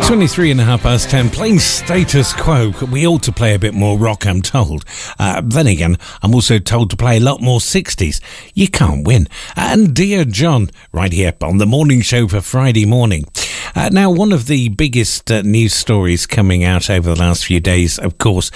23 and a half past 10, playing Status Quo. We ought to play a bit more rock, I'm told. Then again, I'm also told to play a lot more 60s. You can't win. And Dear John, right here on the morning show for Friday morning. Now, one of the biggest news stories coming out over the last few days, of course,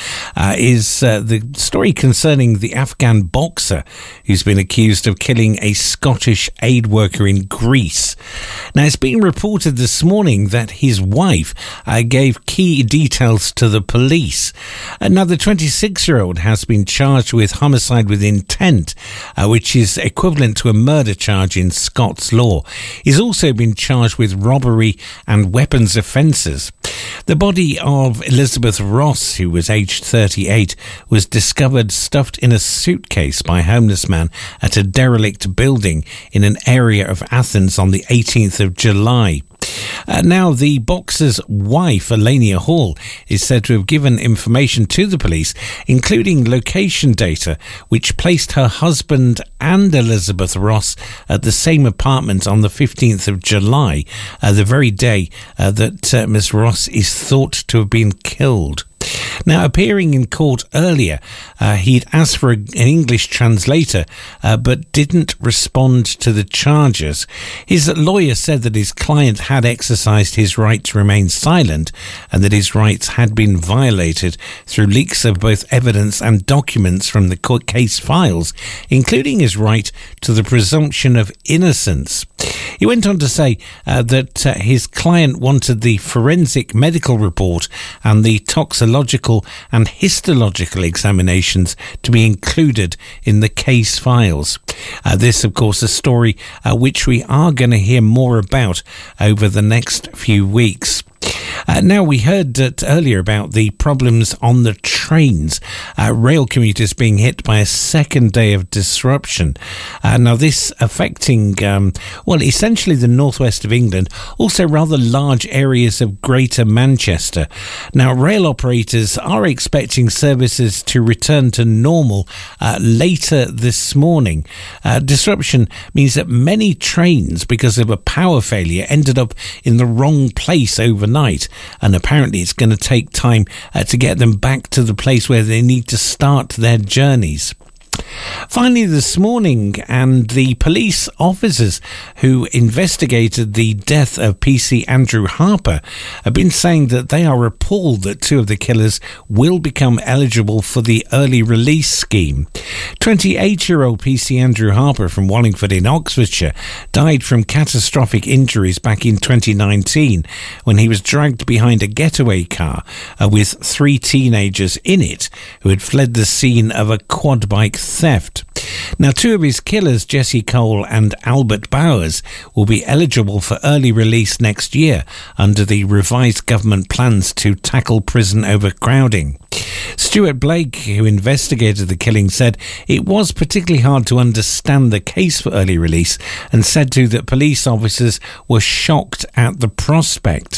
is the story concerning the Afghan boxer who's been accused of killing a Scottish aid worker in Greece. Now, it's been reported this morning that his wife gave key details to the police. Now, the 26-year-old has been charged with homicide with intent, which is equivalent to a murder charge in Scots law. He's also been charged with robbery and weapons offences. The body of Elizabeth Ross, who was aged 38, was discovered stuffed in a suitcase by a homeless man at a derelict building in an area of Athens on the 18th of July. Now, the boxer's wife, Elenia Hall, is said to have given information to the police, including location data, which placed her husband and Elizabeth Ross at the same apartment on the 15th of July, the very day that Miss Ross is thought to have been killed. Now, appearing in court earlier, he'd asked for an English translator, but didn't respond to the charges. His lawyer said that his client had exercised his right to remain silent and that his rights had been violated through leaks of both evidence and documents from the court case files, including his right to the presumption of innocence. He went on to say that his client wanted the forensic medical report and the toxicological and histological examinations to be included in the case files. This, of course, a story which we are going to hear more about over the next few weeks. Now, we heard earlier about the problems on the trains, rail commuters being hit by a second day of disruption. Now, this affecting, essentially the northwest of England, also rather large areas of Greater Manchester. Now, rail operators are expecting services to return to normal later this morning. Disruption means that many trains, because of a power failure, ended up in the wrong place overnight. And apparently it's going to take time to get them back to the place where they need to start their journeys. Finally, this morning, and the police officers who investigated the death of PC Andrew Harper have been saying that they are appalled that two of the killers will become eligible for the early release scheme. 28-year-old PC Andrew Harper from Wallingford in Oxfordshire died from catastrophic injuries back in 2019 when he was dragged behind a getaway car with three teenagers in it who had fled the scene of a quad bike theft. Now, two of his killers, Jesse Cole and Albert Bowers, will be eligible for early release next year under the revised government plans to tackle prison overcrowding. Stuart Blake, who investigated the killing, said it was particularly hard to understand the case for early release and said too that police officers were shocked at the prospect.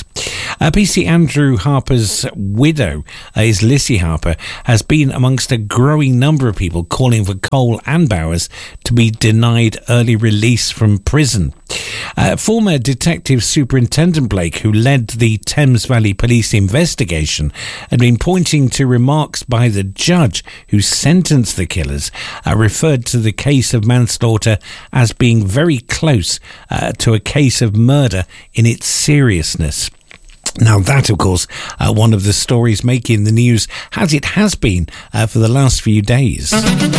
PC Andrew Harper's widow, is Lissy Harper, has been amongst a growing number of people calling for Cole and Bowers to be denied early release from prison. Former Detective Superintendent Blake, who led the Thames Valley Police investigation, had been pointing to remarks by the judge who sentenced the killers, referred to the case of manslaughter as being very close to a case of murder in its seriousness. Now, that, of course, one of the stories making the news, as it has been for the last few days.